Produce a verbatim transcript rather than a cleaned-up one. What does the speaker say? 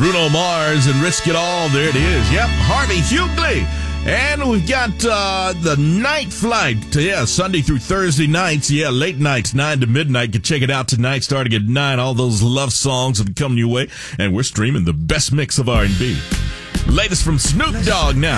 Bruno Mars and Risk It All. There it is. Yep, Harvey Hughley. And we've got uh, the night flight. Yeah, Sunday through Thursday nights. Yeah, late nights, nine to midnight. You can check it out tonight starting at nine. All those love songs will be coming your way. And we're streaming the best mix of R and B. Latest from Snoop Dogg now.